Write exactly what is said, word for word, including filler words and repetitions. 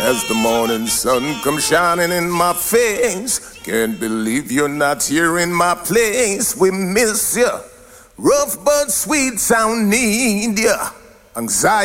as the morning sun comes shining in my face. Can't believe you're not here in my place. We miss you. Rough but sweet sound need ya. Anxiety.